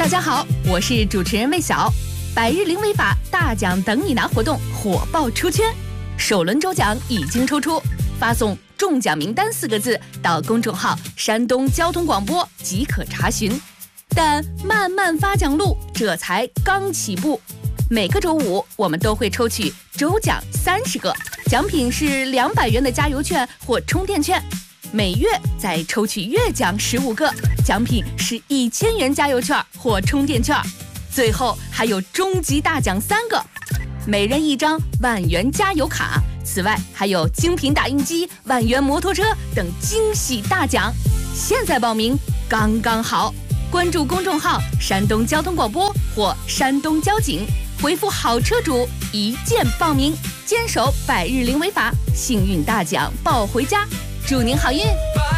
大家好，我是主持人魏晓。百日零违法大奖等你拿活动火爆出圈，首轮抽奖已经抽出，发送中奖名单4个字到公众号山东交通广播即可查询。但漫漫发奖路这才刚起步，每个周五我们都会抽取周奖30个，奖品是200元的加油券或充电券，每月再抽取月奖15个，奖品是1000元加油券或充电券，最后还有终极大奖3个，每人1张万元加油卡。此外还有精品打印机、万元摩托车等惊喜大奖。现在报名刚刚好，关注公众号山东交通广播或山东交警，回复好车主一键报名，坚守百日零违法，幸运大奖抱回家，祝您好运。